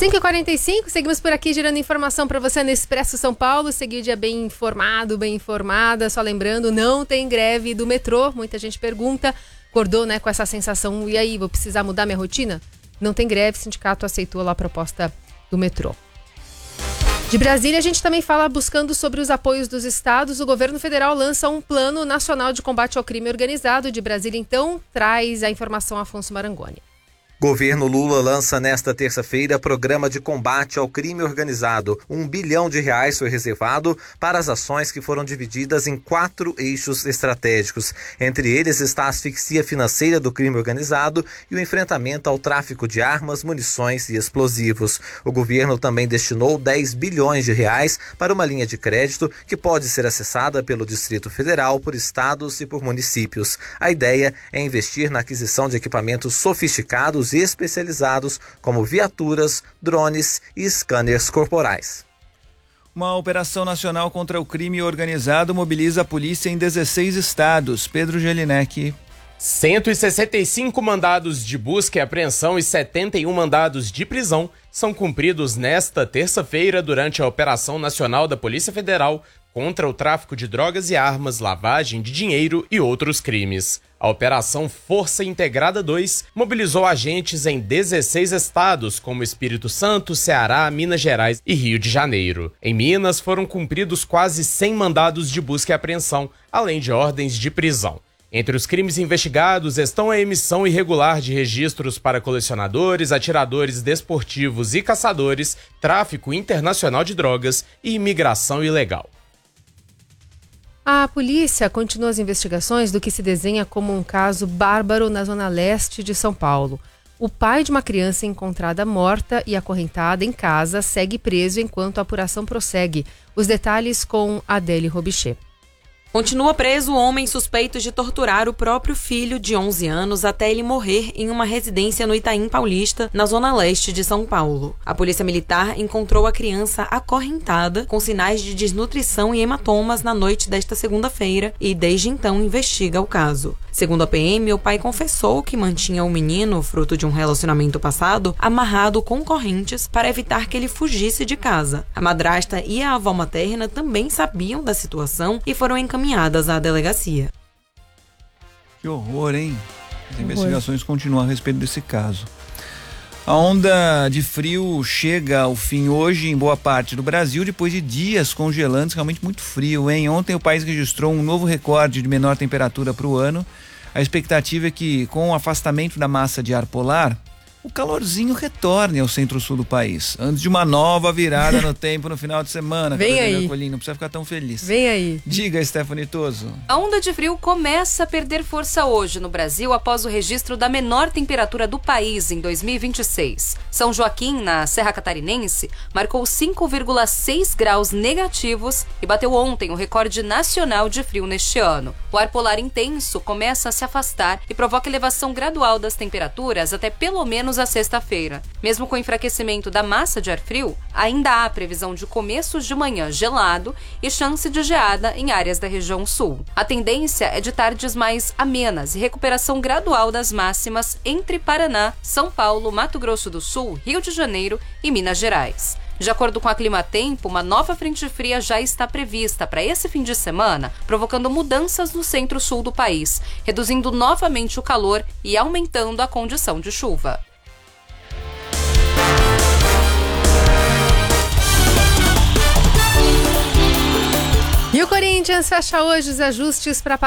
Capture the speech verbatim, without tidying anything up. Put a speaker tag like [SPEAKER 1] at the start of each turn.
[SPEAKER 1] cinco e quarenta e cinco, seguimos por aqui gerando informação para você no Expresso São Paulo. Seguir o dia bem informado, bem informada. Só lembrando, não tem greve do metrô. Muita gente pergunta, acordou, né, com essa sensação, e aí, vou precisar mudar minha rotina? Não tem greve, o sindicato aceitou lá a proposta do metrô. De Brasília, a gente também fala buscando sobre os apoios dos estados. O governo federal lança um plano nacional de combate ao crime organizado. De Brasília, então, traz a informação Afonso Marangoni.
[SPEAKER 2] Governo Lula lança nesta terça-feira programa de combate ao crime organizado. Um bilhão de reais foi reservado para as ações que foram divididas em quatro eixos estratégicos. Entre eles está a asfixia financeira do crime organizado e o enfrentamento ao tráfico de armas, munições e explosivos. O governo também destinou dez bilhões de reais para uma linha de crédito que pode ser acessada pelo Distrito Federal, por estados e por municípios. A ideia é investir na aquisição de equipamentos sofisticados e especializados como viaturas, drones e scanners corporais.
[SPEAKER 3] Uma operação nacional contra o crime organizado mobiliza a polícia em dezesseis estados. Pedro Gelinek.
[SPEAKER 4] cento e sessenta e cinco mandados de busca e apreensão e setenta e um mandados de prisão são cumpridos nesta terça-feira durante a Operação Nacional da Polícia Federal contra o tráfico de drogas e armas, lavagem de dinheiro e outros crimes. A Operação Força Integrada dois mobilizou agentes em dezesseis estados, como Espírito Santo, Ceará, Minas Gerais e Rio de Janeiro. Em Minas, foram cumpridos quase cem mandados de busca e apreensão, além de ordens de prisão. Entre os crimes investigados estão a emissão irregular de registros para colecionadores, atiradores desportivos e caçadores, tráfico internacional de drogas e imigração ilegal.
[SPEAKER 1] A polícia continua as investigações do que se desenha como um caso bárbaro na zona leste de São Paulo. O pai de uma criança encontrada morta e acorrentada em casa segue preso enquanto a apuração prossegue. Os detalhes com Adele Robichê.
[SPEAKER 5] Continua preso o homem suspeito de torturar o próprio filho de onze anos até ele morrer em uma residência no Itaim Paulista, na zona leste de São Paulo. A polícia militar encontrou a criança acorrentada com sinais de desnutrição e hematomas na noite desta segunda-feira e desde então investiga o caso. Segundo a P M, o pai confessou que mantinha o menino, fruto de um relacionamento passado, amarrado com correntes para evitar que ele fugisse de casa. A madrasta e a avó materna também sabiam da situação e foram encaminhadas à delegacia.
[SPEAKER 3] Que horror, hein? As horror. Investigações continuam a respeito desse caso. A onda de frio chega ao fim hoje em boa parte do Brasil, depois de dias congelantes, realmente muito frio, hein? Ontem o país registrou um novo recorde de menor temperatura para o ano. A expectativa é que, com o afastamento da massa de ar polar, o calorzinho retorne ao centro-sul do país, antes de uma nova virada no tempo no final de semana.
[SPEAKER 1] Vem aí.
[SPEAKER 3] Colinho, não precisa ficar tão feliz.
[SPEAKER 1] Vem aí.
[SPEAKER 3] Diga, Stephanie Toso.
[SPEAKER 6] A onda de frio começa a perder força hoje no Brasil após o registro da menor temperatura do país em dois mil e vinte e seis. São Joaquim, na Serra Catarinense, marcou cinco vírgula seis graus negativos e bateu ontem o recorde nacional de frio neste ano. O ar polar intenso começa a se afastar e provoca elevação gradual das temperaturas até pelo menos a sexta-feira. Mesmo com o enfraquecimento da massa de ar frio, ainda há previsão de começos de manhã gelado e chance de geada em áreas da região sul. A tendência é de tardes mais amenas e recuperação gradual das máximas entre Paraná, São Paulo, Mato Grosso do Sul, Rio de Janeiro e Minas Gerais. De acordo com a Climatempo, uma nova frente fria já está prevista para esse fim de semana, provocando mudanças no centro-sul do país, reduzindo novamente o calor e aumentando a condição de chuva.
[SPEAKER 1] E o Corinthians fecha hoje os ajustes para